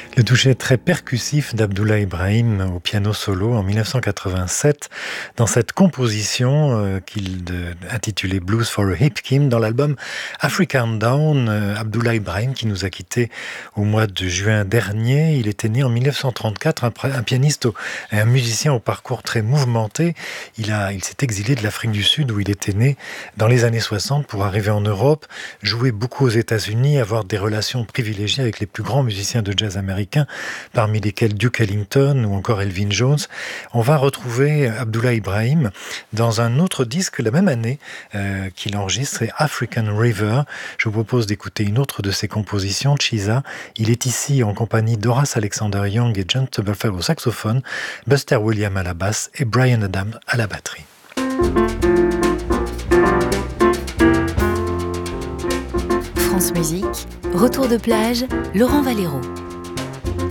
Le toucher très percussif d'Abdullah Ibrahim au piano solo en 1987 dans cette composition intitulée Blues for a Hipkim dans l'album African Down. Abdullah Ibrahim qui nous a quittés au mois de juin dernier. Il était né en 1934, un pianiste et un musicien au parcours très mouvementé. Il s'est exilé de l'Afrique du Sud où il était né dans les années 60 pour arriver en Europe, jouer beaucoup aux États-Unis, avoir des relations privilégiées avec les plus grands musiciens de jazz américains, parmi lesquels Duke Ellington ou encore Elvin Jones. On va retrouver Abdullah Ibrahim dans un autre disque la même année qu'il enregistre, c'est African River. Je vous propose d'écouter une autre de ses compositions, Chiza. Il est ici en compagnie d'Horace Alexander Young et John Stubblefield au saxophone, Buster Williams à la basse et Bryan Adams à la batterie. France Musique, retour de plage, Laurent Valero.